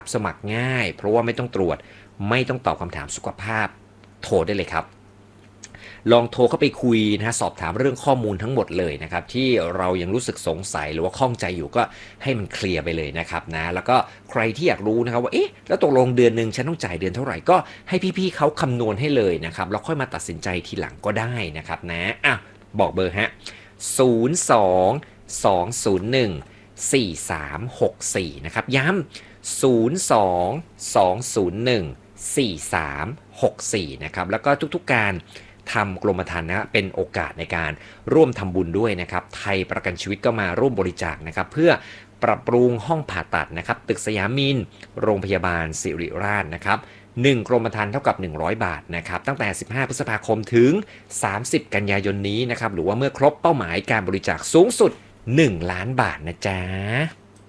สมัครง่ายเพราะว่าไม่ต้องตรวจไม่ต้องตอบคำถามสุขภาพโทรได้เลยครับลองโทรเข้าไปคุยนะสอบถามเรื่องข้อมูลทั้งหมดเลยนะครับที่เรายังรู้สึกสงสัยหรือว่าข้องใจอยู่ก็ให้มันเคลียร์ไปเลยนะครับนะแล้วก็ใครที่อยากรู้นะครับว่าเอ๊ะแล้วตกลงเดือนนึงฉันต้องจ่ายเดือนเท่าไหร่ก็ให้พี่ๆเขาคำนวณให้เลยนะครับแล้วค่อยมาตัดสินใจทีหลังก็ได้นะครับนะบอกเบอร์ฮะ02-201-4364นะครับย้ำ02-201-4364นะครับแล้วก็ทุกๆการทำกรมธรรม์นะเป็นโอกาสในการร่วมทำบุญด้วยนะครับไทยประกันชีวิตก็มาร่วมบริจาคนะครับเพื่อปรับปรุงห้องผ่าตัดนะครับตึกสยามินโรงพยาบาลสิริราชนะครับ1กรมธรรม์เท่ากับ100บาทนะครับตั้งแต่15พฤษภาคมถึง30กันยายนนี้นะครับหรือว่าเมื่อครบเป้าหมายการบริจาคสูงสุด1ล้านบาทนะจ๊ะ